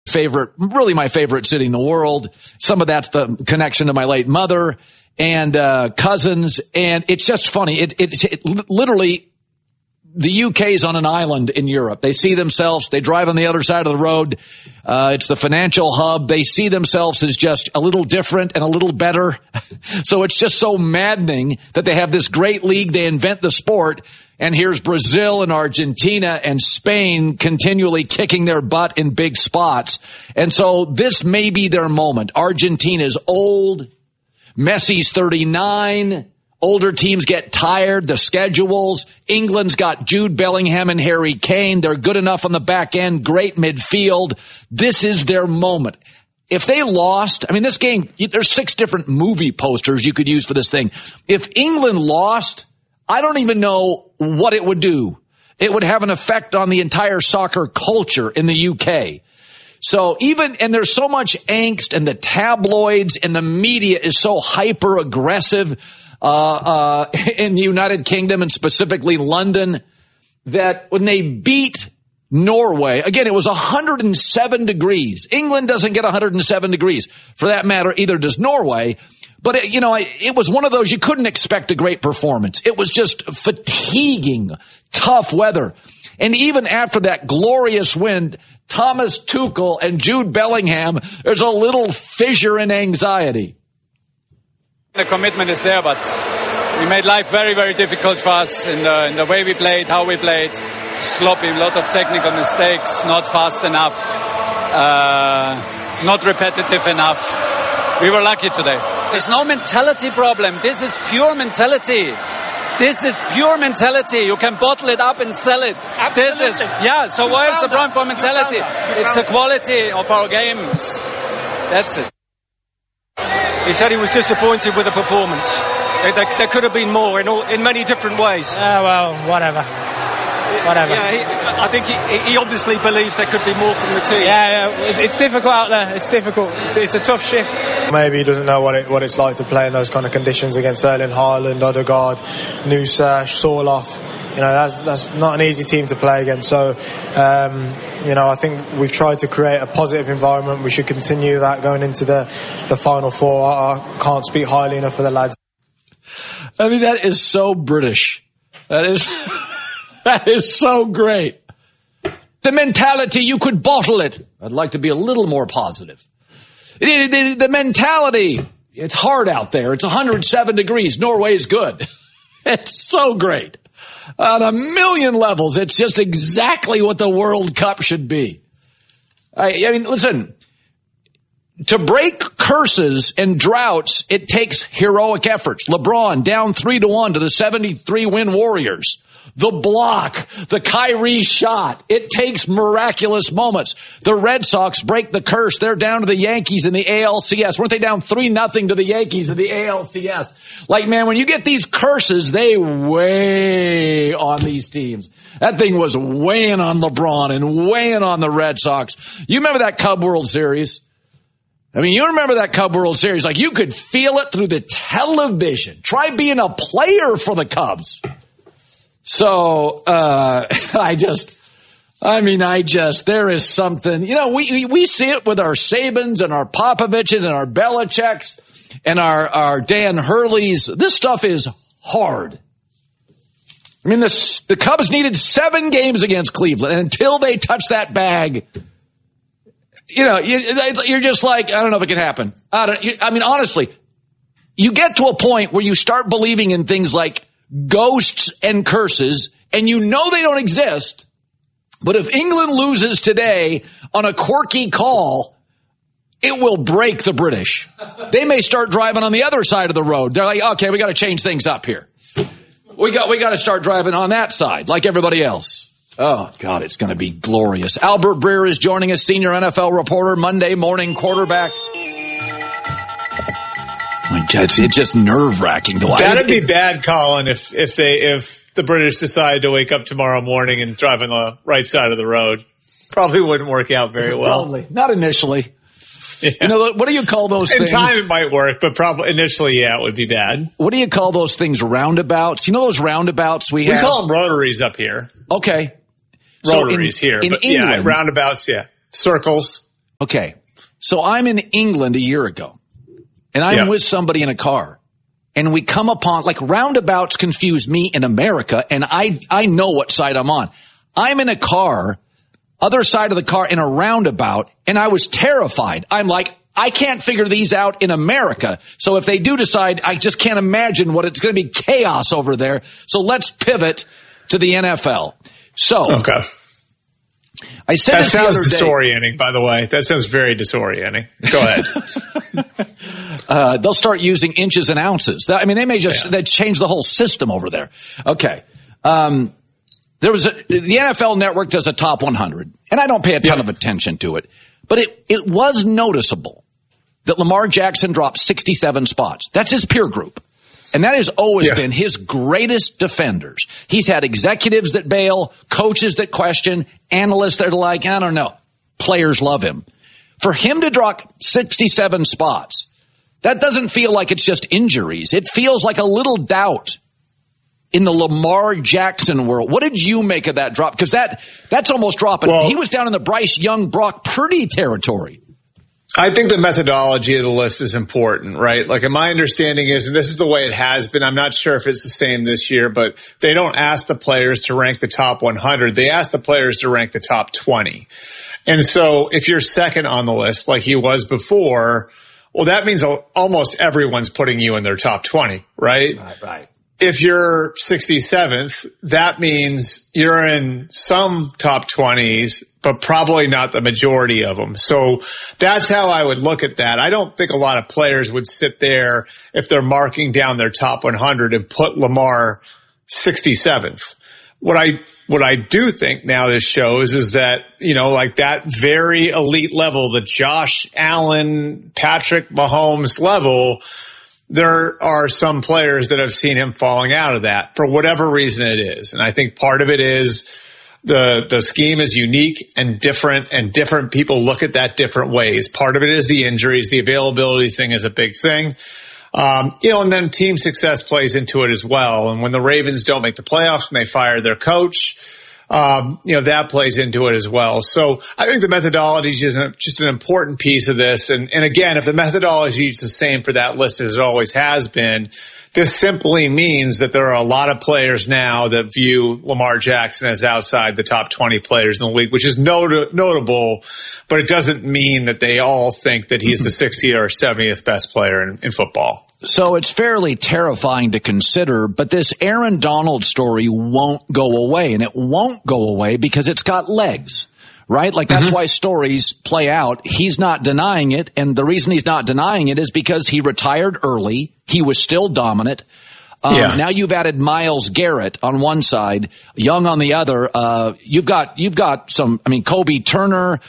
really my favorite city in the world. Some of that's the connection to my late mother and cousins, and it's just funny. It literally, the UK's on an island in Europe. They see themselves, they drive on the other side of the road. It's the financial hub. They see themselves as just a little different and a little better. So it's just so maddening that they have this great league. They invent the sport. And here's Brazil and Argentina and Spain continually kicking their butt in big spots. And so this may be their moment. Argentina's old. Messi's 39. Older teams get tired, the schedules. England's got Jude Bellingham and Harry Kane. They're good enough on the back end, great midfield. This is their moment. If they lost, I mean, this game, there's 6 different movie posters you could use for this thing. If England lost, I don't even know what it would do. It would have an effect on the entire soccer culture in the UK. So and there's so much angst, and the tabloids and the media is so hyper aggressive in the United Kingdom and specifically London, that when they beat Norway, again, it was 107 degrees. England doesn't get 107 degrees. For that matter, either does Norway. But, it was one of those you couldn't expect a great performance. It was just fatiguing, tough weather. And even after that glorious win, Thomas Tuchel and Jude Bellingham, there's a little fissure in anxiety. The commitment is there, but we made life very, very difficult for us in the way we played, how we played. Sloppy, a lot of technical mistakes, not fast enough, not repetitive enough. We were lucky today. There's no mentality problem. This is pure mentality. This is pure mentality. You can bottle it up and sell it. Absolutely. So where is the problem for mentality? It's the quality of our games. That's it. He said he was disappointed with the performance. There could have been more in many different ways. Well, whatever. Yeah, I think he obviously believes there could be more from the team. Yeah, it's difficult out there. It's difficult. It's a tough shift. Maybe he doesn't know what it's like to play in those kind of conditions against Erling Haaland, Odegaard, Nusa, Sorloth. That's not an easy team to play against. So, I think we've tried to create a positive environment. We should continue that going into the Final Four. I can't speak highly enough for the lads. I mean, that is so British. That is so great. The mentality, you could bottle it. I'd like to be a little more positive. The mentality, it's hard out there. It's 107 degrees. Norway's good. It's so great. On a million levels, it's just exactly what the World Cup should be. I mean, listen, to break curses and droughts, it takes heroic efforts. LeBron down 3-1 to the 73-win Warriors. The block, the Kyrie shot. It takes miraculous moments. The Red Sox break the curse. They're down to the Yankees in the ALCS. Weren't they down 3-0 to the Yankees in the ALCS? Like, man, when you get these curses, they weigh on these teams. That thing was weighing on LeBron and weighing on the Red Sox. You remember that Cub World Series? I mean, you remember that Cub World Series. Like, you could feel it through the television. Try being a player for the Cubs. So, there is something, we see it with our Sabins and our Popoviches and our Belichicks and our Dan Hurleys. This stuff is hard. I mean, the Cubs needed 7 games against Cleveland, and until they touch that bag, you're just like, I don't know if it can happen. I mean, honestly, you get to a point where you start believing in things like ghosts and curses, and they don't exist. But if England loses today on a quirky call, it will break the British. They may start driving on the other side of the road. They're like, okay, we got to change things up here. We got to start driving on that side like everybody else. Oh, God, it's going to be glorious. Albert Breer is joining us, senior NFL reporter, Monday morning quarterback. My God, it's just nerve-wracking. That'd be bad, Colin, if the British decided to wake up tomorrow morning and drive on the right side of the road. Probably wouldn't work out very well. Probably. Not initially. Yeah. What do you call those things? In time it might work, but probably initially, it would be bad. What do you call those things? Roundabouts? You know those roundabouts we have? We call them rotaries up here. Okay. Rotaries here. In England, roundabouts, circles. Okay. So I'm in England a year ago, and I'm with somebody in a car, and we come upon, like, roundabouts confuse me in America, and I know what side I'm on. I'm in a car, other side of the car in a roundabout, and I was terrified. I'm like, I can't figure these out in America. So if they do decide, I just can't imagine what it's going to be chaos over there. So let's pivot to the NFL. So, okay. I said that this the other sounds day. disorienting, by the way. That sounds very disorienting. Go ahead. They'll start using inches and ounces. They may just they change the whole system over there. Okay. The NFL Network does a top 100, and I don't pay a ton of attention to it, but it was noticeable that Lamar Jackson dropped 67 spots. That's his peer group. And that has always been his greatest defenders. He's had executives that bail, coaches that question, analysts that are like, I don't know. Players love him. For him to drop 67 spots, that doesn't feel like it's just injuries. It feels like a little doubt in the Lamar Jackson world. What did you make of that drop? Because that's almost dropping. Well, he was down in the Bryce Young, Brock Purdy territory. I think the methodology of the list is important, right? Like, my understanding is, and this is the way it has been, I'm not sure if it's the same this year, but they don't ask the players to rank the top 100. They ask the players to rank the top 20. And so if you're second on the list, like he was before, well, that means almost everyone's putting you in their top 20, right? Right. If you're 67th, that means you're in some top 20s, but probably not the majority of them. So that's how I would look at that. I don't think a lot of players would sit there if they're marking down their top 100 and put Lamar 67th. What I do think now this shows is that, like that very elite level, the Josh Allen, Patrick Mahomes level, there are some players that have seen him falling out of that for whatever reason it is. And I think part of it is the scheme is unique and different people look at that different ways. Part of it is the injuries. The availability thing is a big thing. And then team success plays into it as well. And when the Ravens don't make the playoffs and they fire their coach, that plays into it as well. So I think the methodology is just an important piece of this. And again, if the methodology is the same for that list as it always has been, this simply means that there are a lot of players now that view Lamar Jackson as outside the top 20 players in the league, which is notable, but it doesn't mean that they all think that he's the 60th or 70th best player in football. So it's fairly terrifying to consider, but this Aaron Donald story won't go away, and it won't go away because it's got legs, right? Like that's why stories play out. He's not denying it, and the reason he's not denying it is because he retired early. He was still dominant. Now you've added Myles Garrett on one side, Young on the other. You've got some, Kobe Turner.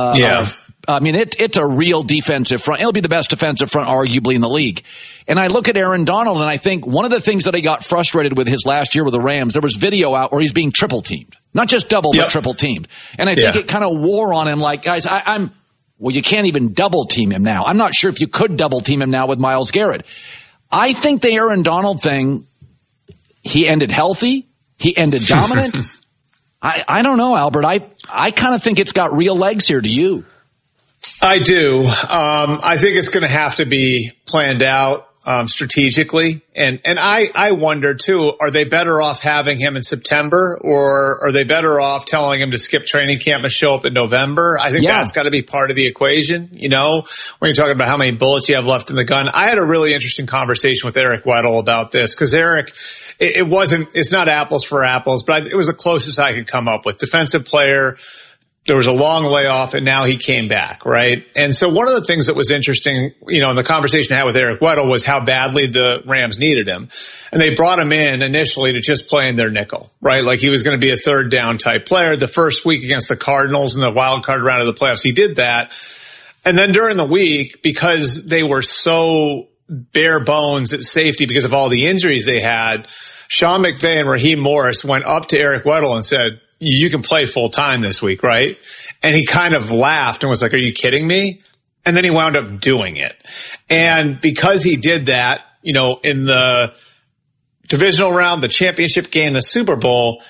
It's a real defensive front. It'll be the best defensive front arguably in the league. And I look at Aaron Donald and I think one of the things that I got frustrated with his last year with the Rams, there was video out where he's being triple teamed. Not just double, but triple teamed. And I think it kind of wore on him like, guys, you can't even double team him now. I'm not sure if you could double team him now with Myles Garrett. I think the Aaron Donald thing, he ended healthy. He ended dominant. I don't know, Albert. I kind of think it's got real legs here. Do you? I do. I think it's going to have to be planned out strategically. And I wonder too, are they better off having him in September, or are they better off telling him to skip training camp and show up in November? I think that's got to be part of the equation. When you're talking about how many bullets you have left in the gun. I had a really interesting conversation with Eric Weddle about this because Eric, it's not apples for apples, but it was the closest I could come up with. Defensive player. There was a long layoff and now he came back, right? And so one of the things that was interesting, in the conversation I had with Eric Weddle was how badly the Rams needed him. And they brought him in initially to just play in their nickel, right? Like he was going to be a third down type player. The first week against the Cardinals in the wild card round of the playoffs, he did that. And then during the week, because they were so bare bones at safety because of all the injuries they had, Sean McVay and Raheem Morris went up to Eric Weddle and said, you can play full time this week, right? And he kind of laughed and was like, are you kidding me? And then he wound up doing it. And because he did that, in the divisional round, the championship game, the Super Bowl,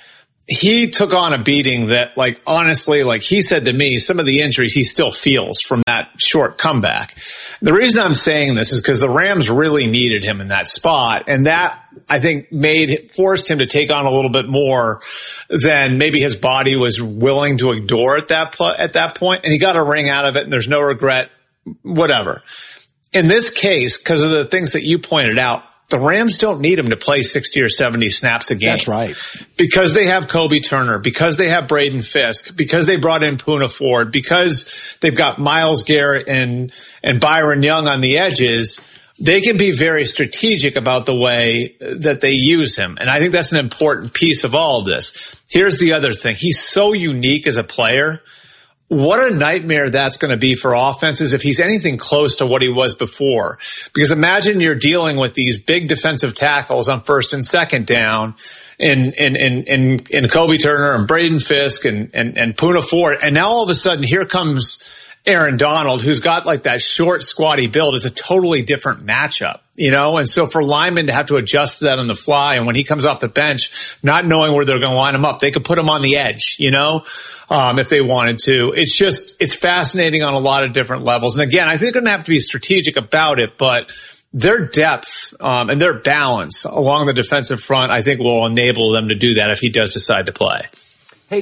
he took on a beating that, like, honestly, like he said to me, some of the injuries he still feels from that short comeback. The reason I'm saying this is because the Rams really needed him in that spot, and that, I think, forced him to take on a little bit more than maybe his body was willing to endure at that point, and he got a ring out of it, and there's no regret, whatever. In this case, because of the things that you pointed out, the Rams don't need him to play 60 or 70 snaps a game. That's right. Because they have Kobe Turner, because they have Braden Fisk, because they brought in Poona Ford, because they've got Myles Garrett and Byron Young on the edges, they can be very strategic about the way that they use him. And I think that's an important piece of all of this. Here's the other thing. He's so unique as a player. What a nightmare that's going to be for offenses if he's anything close to what he was before. Because imagine you're dealing with these big defensive tackles on first and second down in Kobe Turner and Braden Fisk and Poona Ford. And now all of a sudden here comes Aaron Donald, who's got like that short, squatty build. It's a totally different matchup, you know? And so for linemen to have to adjust to that on the fly, and when he comes off the bench, not knowing where they're going to line him up, they could put him on the edge, you know? If they wanted to. It's fascinating on a lot of different levels. And again, I think they're going to have to be strategic about it, but their depth, and their balance along the defensive front, I think will enable them to do that if he does decide to play. Hey,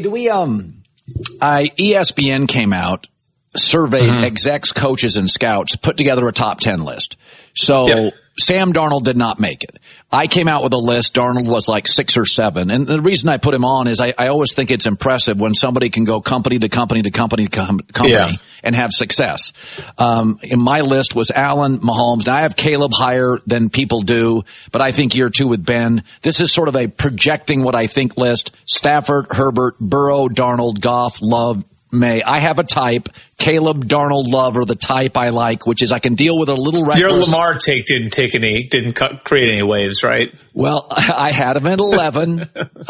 ESPN came out, surveyed execs, coaches, and scouts, put together a top 10 list. So Sam Darnold did not make it. I came out with a list. Darnold was like 6 or 7. And the reason I put him on is I always think it's impressive when somebody can go company to company to company to company and have success. In my list was Allen, Mahomes. Now I have Caleb higher than people do, but I think year 2 with Ben. This is sort of a projecting what I think list. Stafford, Herbert, Burrow, Darnold, Goff, Love, May. I have a type. Caleb, Darnold, Love are the type I like, which is I can deal with a little reckless. Your Lamar take didn't create any waves, right? Well, I had him at 11.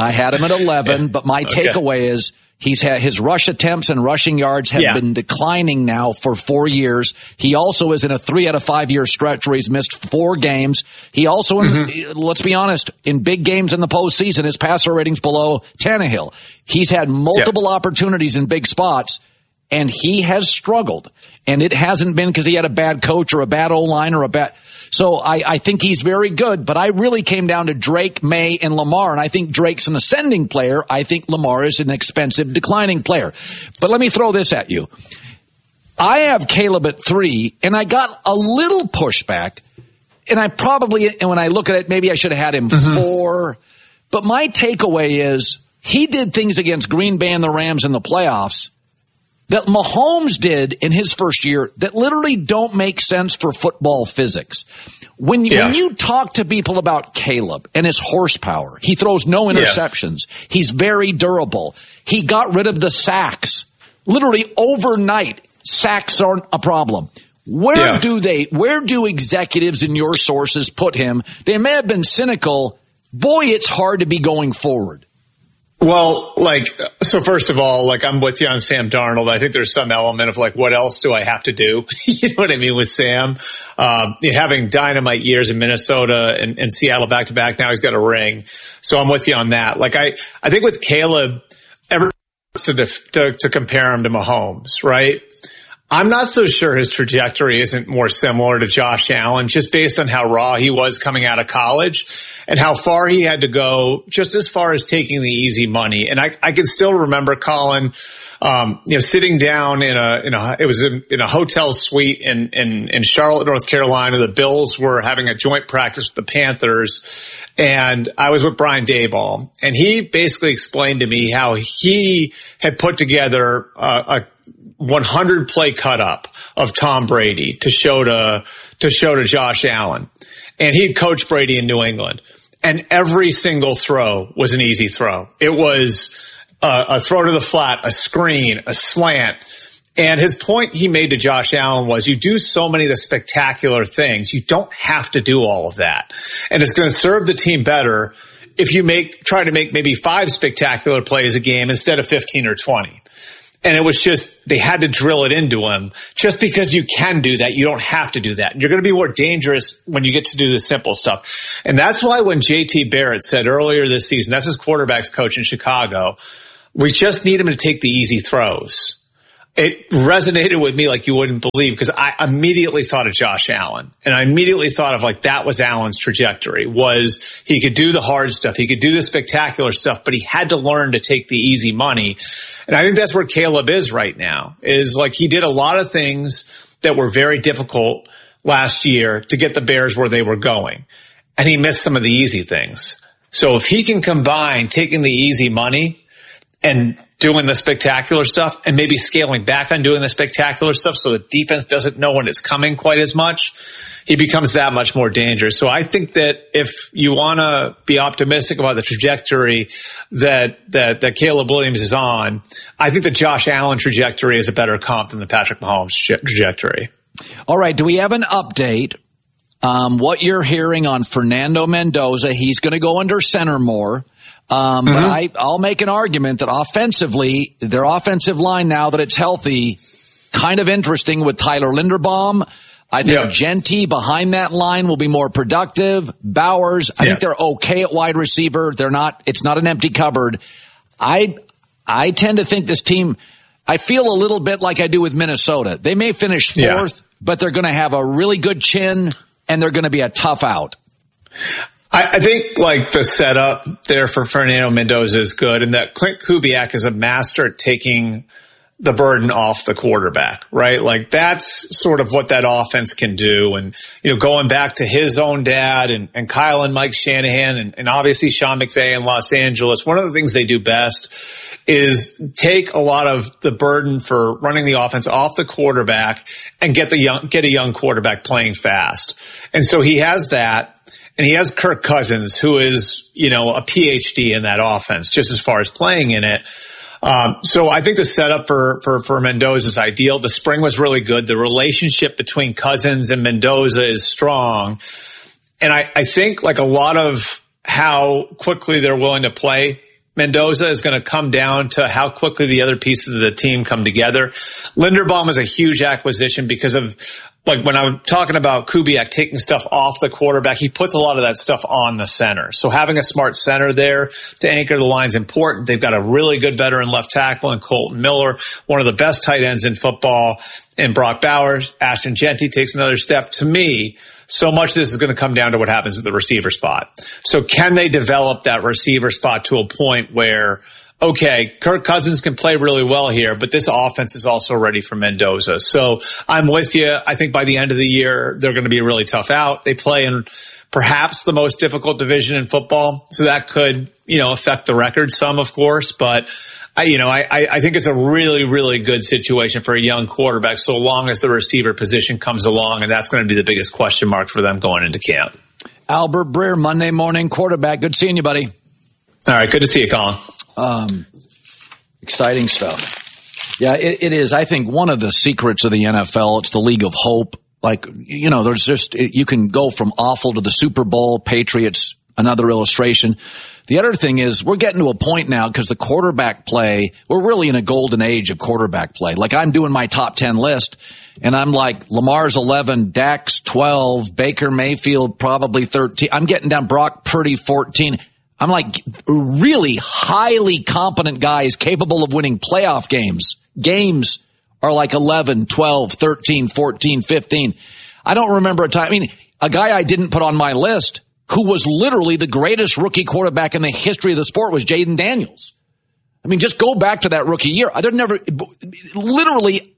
But my takeaway is he's had his rush attempts and rushing yards have been declining now for 4 years. He also is in a 3 out of 5 year stretch where he's missed 4 games. He also, let's be honest, in big games in the postseason, his passer rating's below Tannehill. He's had multiple opportunities in big spots, and he has struggled. And it hasn't been because he had a bad coach or a bad O-line or a bad... So I think he's very good, but I really came down to Drake, May, and Lamar, and I think Drake's an ascending player. I think Lamar is an expensive, declining player. But let me throw this at you. I have Caleb at 3, and I got a little pushback, and when I look at it, maybe I should have had him 4. But my takeaway is he did things against Green Bay and the Rams in the playoffs that Mahomes did in his first year that literally don't make sense for football physics. When you talk to people about Caleb and his horsepower, he throws no interceptions. He's very durable. He got rid of the sacks. Literally overnight, sacks aren't a problem. Where do executives and your sources put him? They may have been cynical. Boy, it's hard to be going forward. Well, so first of all, I'm with you on Sam Darnold. I think there's some element of what else do I have to do? You know what I mean with Sam? Having dynamite years in Minnesota and Seattle back to back, now he's got a ring. So I'm with you on that. I think with Caleb, everyone wants to compare him to Mahomes, right? I'm not so sure his trajectory isn't more similar to Josh Allen, just based on how raw he was coming out of college and how far he had to go, just as far as taking the easy money. And I can still remember Colin, sitting down in a hotel suite in Charlotte, North Carolina. The Bills were having a joint practice with the Panthers, and I was with Brian Daboll, and he basically explained to me how he had put together a 100 play cut up of Tom Brady to show to Josh Allen. And he'd coached Brady in New England. And every single throw was an easy throw. It was a throw to the flat, a screen, a slant. And his point he made to Josh Allen was, you do so many of the spectacular things. You don't have to do all of that. And it's going to serve the team better if you try to make maybe 5 spectacular plays a game instead of 15 or 20. And it was just, they had to drill it into him. Just because you can do that, you don't have to do that. And you're going to be more dangerous when you get to do the simple stuff. And that's why when JT Barrett said earlier this season, that's his quarterback's coach in Chicago, we just need him to take the easy throws. It resonated with me like you wouldn't believe, because I immediately thought of Josh Allen, and I immediately thought of like that was Allen's trajectory, was he could do the hard stuff. He could do the spectacular stuff, but he had to learn to take the easy money. And I think that's where Caleb is right now, is like he did a lot of things that were very difficult last year to get the Bears where they were going. And he missed some of the easy things. So if he can combine taking the easy money and doing the spectacular stuff, and maybe scaling back on doing the spectacular stuff so the defense doesn't know when it's coming quite as much, he becomes that much more dangerous. So I think that if you want to be optimistic about the trajectory that Caleb Williams is on, I think the Josh Allen trajectory is a better comp than the Patrick Mahomes trajectory. All right. Do we have an update? What you're hearing on Fernando Mendoza? He's going to go under center more. But I'll make an argument that offensively, their offensive line, now that it's healthy, kind of interesting with Tyler Linderbaum. I think Genty behind that line will be more productive. Bowers, I think they're okay at wide receiver. It's not an empty cupboard. I tend to think this team, I feel a little bit like I do with Minnesota. They may finish fourth, but they're going to have a really good chin, and they're going to be a tough out. I think like the setup there for Fernando Mendoza is good, and that Clint Kubiak is a master at taking the burden off the quarterback, right? Like that's sort of what that offense can do. And, going back to his own dad and Kyle and Mike Shanahan and obviously Sean McVay in Los Angeles, one of the things they do best is take a lot of the burden for running the offense off the quarterback and get a young quarterback playing fast. And so he has that. And he has Kirk Cousins, who is, a PhD in that offense, just as far as playing in it. So I think the setup for Mendoza is ideal. The spring was really good. The relationship between Cousins and Mendoza is strong. And I think like a lot of how quickly they're willing to play Mendoza is going to come down to how quickly the other pieces of the team come together. Linderbaum is a huge acquisition because of, like when I'm talking about Kubiak taking stuff off the quarterback, he puts a lot of that stuff on the center. So having a smart center there to anchor the line is important. They've got a really good veteran left tackle in Colton Miller, one of the best tight ends in football, and Brock Bowers. Ashton Genty takes another step. To me, so much of this is going to come down to what happens at the receiver spot. So can they develop that receiver spot to a point where, okay, Kirk Cousins can play really well here, but this offense is also ready for Mendoza. So I'm with you. I think by the end of the year, they're going to be a really tough out. They play in perhaps the most difficult division in football. So that could, affect the record some, of course, but I think it's a really, really good situation for a young quarterback so long as the receiver position comes along, and that's going to be the biggest question mark for them going into camp. Albert Breer, Monday Morning Quarterback. Good seeing you, buddy. All right. Good to see you, Colin. Exciting stuff. Yeah, it is. I think one of the secrets of the NFL, it's the league of hope. Like, there's just, you can go from awful to the Super Bowl, Patriots, another illustration. The other thing is we're getting to a point now because the quarterback play, we're really in a golden age of quarterback play. Like I'm doing my top 10 list and I'm like Lamar's 11, Dak's 12, Baker Mayfield probably 13. I'm getting down Brock Purdy 14. I'm like really highly competent guys capable of winning playoff games. Games are like 11, 12, 13, 14, 15. I don't remember a time. I mean, a guy I didn't put on my list who was literally the greatest rookie quarterback in the history of the sport was Jaden Daniels. I mean, just go back to that rookie year. There's never literally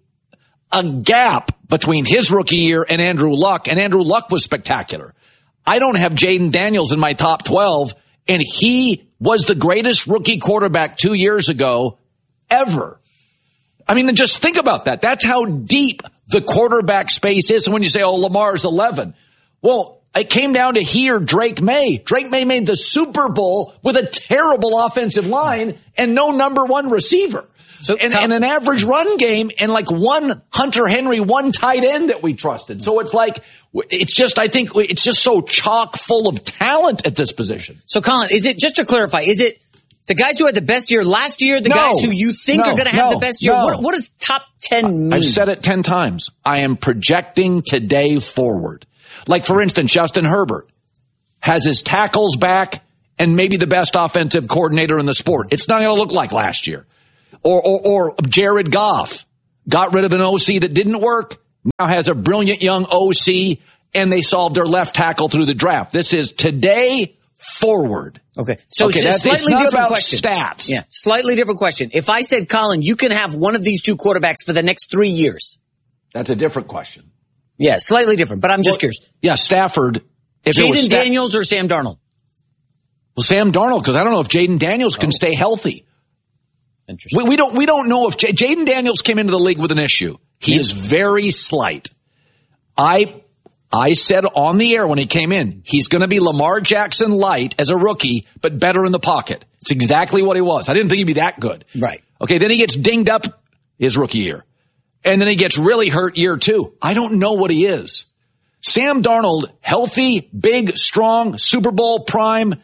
a gap between his rookie year and Andrew Luck was spectacular. I don't have Jaden Daniels in my top 12, and he was the greatest rookie quarterback 2 years ago ever. I mean, just think about that. That's how deep the quarterback space is. And when you say, Lamar's 11, well, it came down to here, Drake May. Drake May made the Super Bowl with a terrible offensive line and no number one receiver. So, and an average run game and like one Hunter Henry, one tight end that we trusted. So it's like, I think it's just so chock full of talent at this position. So Colin, is it, just to clarify, is it The guys who had the best year last year, the guys who you think are going to have the best year. What does top 10 mean? I've said it 10 times. I am projecting today forward. Like, for instance, Justin Herbert has his tackles back and maybe the best offensive coordinator in the sport. It's not going to look like last year. Or Jared Goff got rid of an OC that didn't work, now has a brilliant young OC, and they solved their left tackle through the draft. This is today forward. Okay. So it's slightly different question. Stats. Yeah. Slightly different question. If I said, Colin, you can have one of these two quarterbacks for the next 3 years. That's a different question. Yeah, slightly different, but I'm just curious. Yeah, Stafford. Jaden Daniels or Sam Darnold? Well, Sam Darnold, because I don't know if Jaden Daniels can stay healthy. Interesting. We don't know if Jaden Daniels came into the league with an issue. He is very slight. I said on the air when he came in, he's going to be Lamar Jackson light as a rookie, but better in the pocket. It's exactly what he was. I didn't think he'd be that good. Right. Okay, then he gets dinged up his rookie year. And then he gets really hurt year 2. I don't know what he is. Sam Darnold, healthy, big, strong, Super Bowl prime.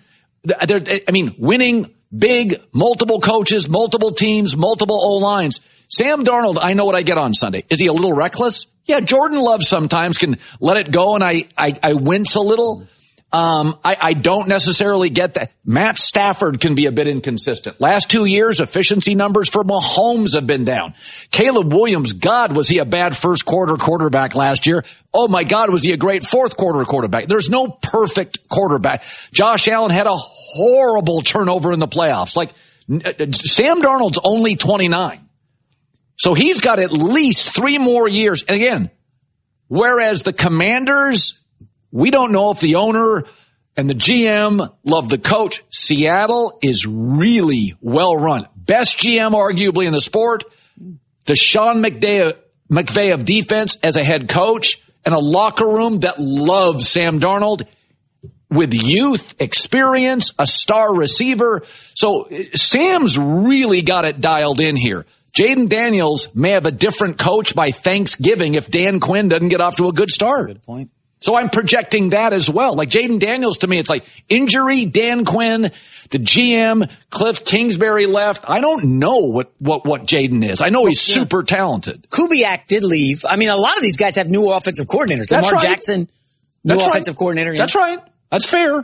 Winning, big, multiple coaches, multiple teams, multiple O-lines. Sam Darnold, I know what I get on Sunday. Is he a little reckless? Yeah, Jordan Love sometimes can let it go, and I wince a little. I don't necessarily get that. Matt Stafford can be a bit inconsistent. Last 2 years, efficiency numbers for Mahomes have been down. Caleb Williams, God, was he a bad first quarter quarterback last year? Oh my God, was he a great fourth quarter quarterback? There's no perfect quarterback. Josh Allen had a horrible turnover in the playoffs. Like, Sam Darnold's only 29. So he's got at least 3 more years. And again, whereas the Commanders, we don't know if the owner and the GM love the coach. Seattle is really well run. Best GM arguably in the sport. The Sean McVay of defense as a head coach, and a locker room that loves Sam Darnold with youth, experience, a star receiver. So Sam's really got it dialed in here. Jaden Daniels may have a different coach by Thanksgiving if Dan Quinn doesn't get off to a good start. Good point. So I'm projecting that as well. Like Jaden Daniels, to me, it's like injury, Dan Quinn, the GM, Cliff Kingsbury left. I don't know what Jaden is. I know he's super talented. Kubiak did leave. I mean, a lot of these guys have new offensive coordinators. That's Lamar right. Jackson, new offensive coordinator. That's right. That's fair.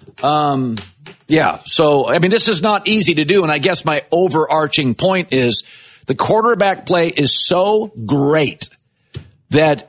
Yeah. So, I mean, this is not easy to do. And I guess my overarching point is the quarterback play is so great that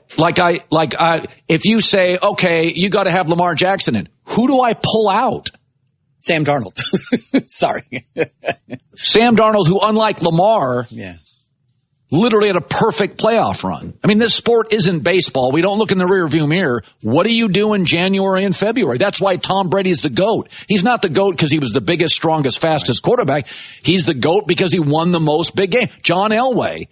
if you say, okay, you got to have Lamar Jackson in, who do I pull out? Sam Darnold. Sorry. Sam Darnold, who unlike Lamar, literally had a perfect playoff run. I mean, this sport isn't baseball. We don't look in the rearview mirror. What do you do in January and February? That's why Tom Brady's the GOAT. He's not the GOAT because he was the biggest, strongest, fastest quarterback. He's the GOAT because he won the most big game. John Elway,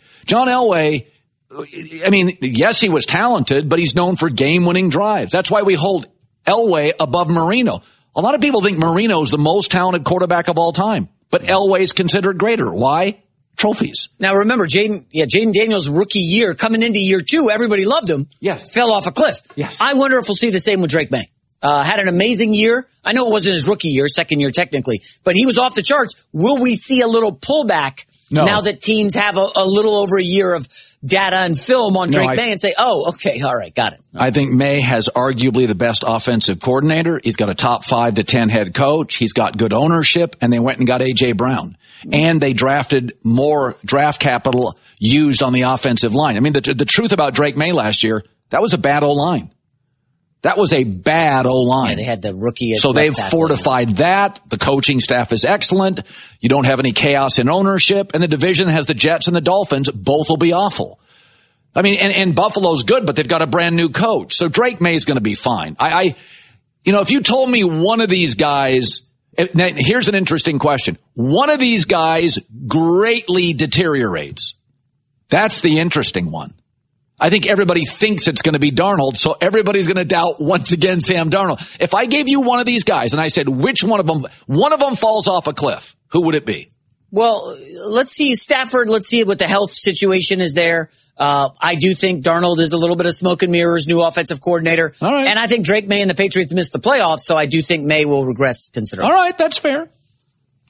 I mean, yes, he was talented, but he's known for game-winning drives. That's why we hold Elway above Marino. A lot of people think Marino's the most talented quarterback of all time, but Elway's considered greater. Why? Trophies. Now remember, Jaden Daniels' rookie year, coming into year 2, everybody loved him. Yes. Fell off a cliff. Yes. I wonder if we'll see the same with Drake May. Had an amazing year. I know it wasn't his rookie year, second year technically, but he was off the charts. Will we see a little pullback now that teams have a little over a year of data and film on Drake May and say, oh, okay, all right, got it. I think May has arguably the best offensive coordinator. He's got a top 5 to 10 head coach. He's got good ownership, and they went and got A.J. Brown. And they drafted more draft capital used on the offensive line. I mean, the truth about Drake May last year, that was a bad O-line. That was a bad O-line. Yeah, they had the rookie. So they've fortified that. The coaching staff is excellent. You don't have any chaos in ownership. And the division has the Jets and the Dolphins. Both will be awful. I mean, and Buffalo's good, but they've got a brand new coach. So Drake May's going to be fine. If you told me one of these guys, now here's an interesting question. One of these guys greatly deteriorates. That's the interesting one. I think everybody thinks it's going to be Darnold, so everybody's going to doubt once again Sam Darnold. If I gave you one of these guys and I said which one of them falls off a cliff, who would it be? Well, let's see Stafford. Let's see what the health situation is there. I do think Darnold is a little bit of smoke and mirrors, new offensive coordinator. All right. And I think Drake May and the Patriots missed the playoffs, so I do think May will regress considerably. All right, that's fair.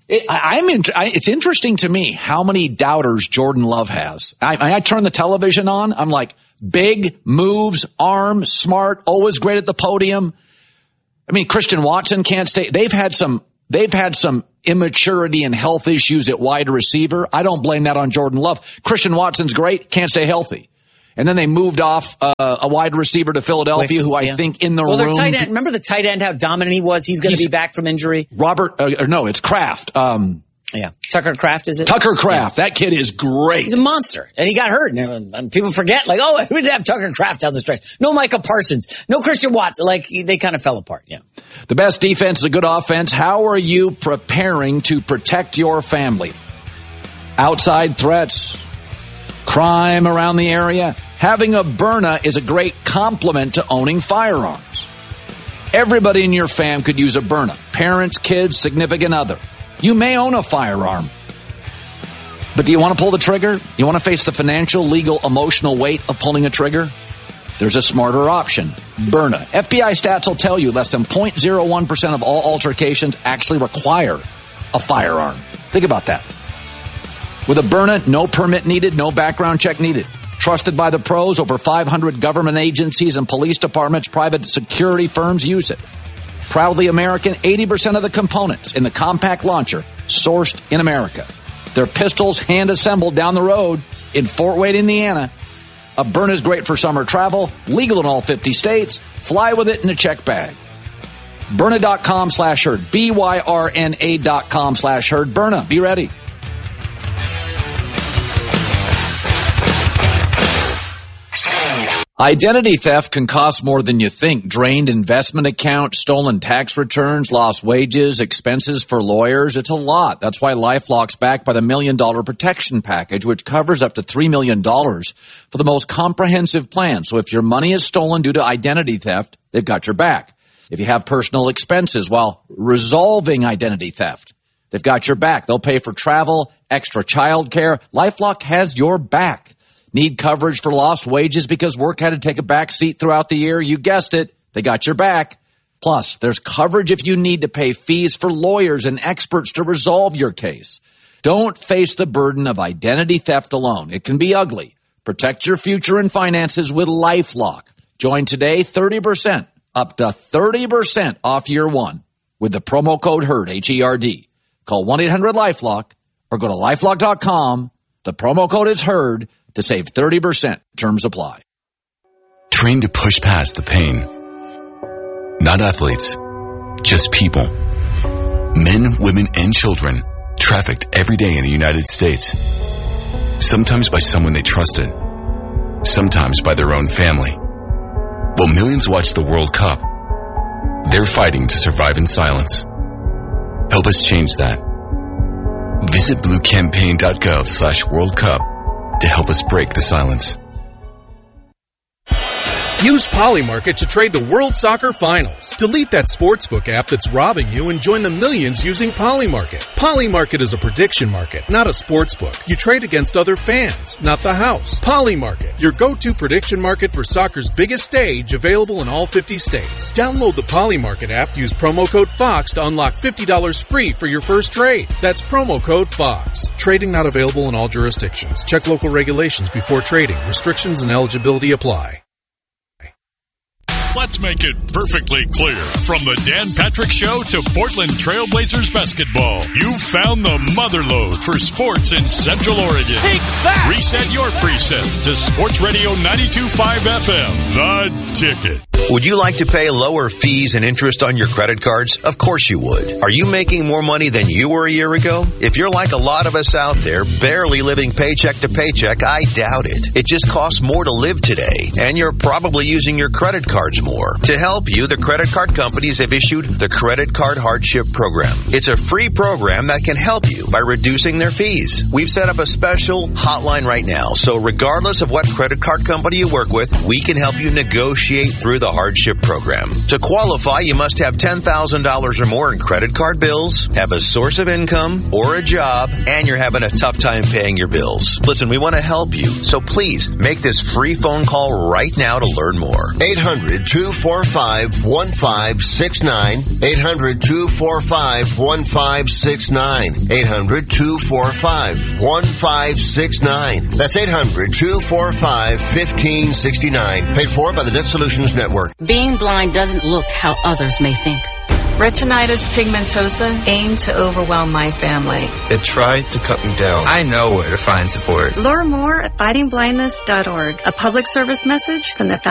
It's interesting to me how many doubters Jordan Love has. I turn the television on. I'm like, big, moves, arm, smart, always great at the podium. I mean, Christian Watson can't stay. They've had some immaturity and health issues at wide receiver. I don't blame that on Jordan Love. Christian Watson's great, can't stay healthy. And then they moved off a wide receiver to Philadelphia, who I think in the room. Their tight end, remember the tight end, how dominant he was? He's going to be back from injury. It's Kraft. Tucker Kraft, is it? Tucker Kraft. Yeah. That kid is great. He's a monster. And he got hurt. And people forget, we didn't have Tucker Kraft down the stretch. No Micah Parsons. No Christian Watson. They kind of fell apart. Yeah. The best defense is a good offense. How are you preparing to protect your family? Outside threats, crime around the area. Having a Byrna is a great complement to owning firearms. Everybody in your fam could use a Byrna. Parents, kids, significant other. You may own a firearm, but do you want to pull the trigger? You want to face the financial, legal, emotional weight of pulling a trigger? There's a smarter option. Byrna. FBI stats will tell you less than 0.01% of all altercations actually require a firearm. Think about that. With a Byrna, no permit needed, no background check needed. Trusted by the pros, over 500 government agencies and police departments, private security firms use it. Proudly American, 80% of the components in the compact launcher sourced in America. Their pistols hand-assembled down the road in Fort Wayne, Indiana. A Byrna is great for summer travel, legal in all 50 states. Fly with it in a check bag. Byrna.com/herd. BYRNA.com/herd. Byrna, be ready. Identity theft can cost more than you think. Drained investment accounts, stolen tax returns, lost wages, expenses for lawyers. It's a lot. That's why LifeLock's backed by the $1 Million Protection Package, which covers up to $3 million for the most comprehensive plan. So if your money is stolen due to identity theft, they've got your back. If you have personal expenses while resolving identity theft, they've got your back. They'll pay for travel, extra child care. LifeLock has your back. Need coverage for lost wages because work had to take a back seat throughout the year? You guessed it. They got your back. Plus, there's coverage if you need to pay fees for lawyers and experts to resolve your case. Don't face the burden of identity theft alone. It can be ugly. Protect your future and finances with LifeLock. Join today, 30%, up to 30% off year one with the promo code HERD, H-E-R-D. Call 1-800-LifeLock or go to LifeLock.com. The promo code is HERD to save 30%. Terms apply. Trained to push past the pain. Not athletes, just people. Men, women, and children trafficked every day in the United States. Sometimes by someone they trusted. Sometimes by their own family. While millions watch the World Cup, they're fighting to survive in silence. Help us change that. Visit bluecampaign.gov/World Cup to help us break the silence. Use Polymarket to trade the World Soccer Finals. Delete that sportsbook app that's robbing you and join the millions using Polymarket. Polymarket is a prediction market, not a sportsbook. You trade against other fans, not the house. Polymarket, your go-to prediction market for soccer's biggest stage, available in all 50 states. Download the Polymarket app, use promo code FOX to unlock $50 free for your first trade. That's promo code FOX. Trading not available in all jurisdictions. Check local regulations before trading. Restrictions and eligibility apply. Let's make it perfectly clear. From the Dan Patrick Show to Portland Trailblazers basketball, you've found the motherlode for sports in Central Oregon. Take that! Reset your preset to Sports Radio 92.5 FM, The Ticket. Would you like to pay lower fees and interest on your credit cards? Of course you would. Are you making more money than you were a year ago? If you're like a lot of us out there, barely living paycheck to paycheck, I doubt it. It just costs more to live today, and you're probably using your credit cards more. To help you, the credit card companies have issued the Credit Card Hardship Program. It's a free program that can help you by reducing their fees. We've set up a special hotline right now, so regardless of what credit card company you work with, we can help you negotiate through the hardship program. To qualify, you must have $10,000 or more in credit card bills, have a source of income or a job, and you're having a tough time paying your bills. Listen, we want to help you, so please make this free phone call right now to learn more. 800-245-1569. 800-245-1569. 800-245-1569. That's 800-245-1569. Paid for by the Debt Solutions Network. Being blind doesn't look how others may think. Retinitis pigmentosa aimed to overwhelm my family. It tried to cut me down. I know where to find support. Learn more at fightingblindness.org. A public service message from the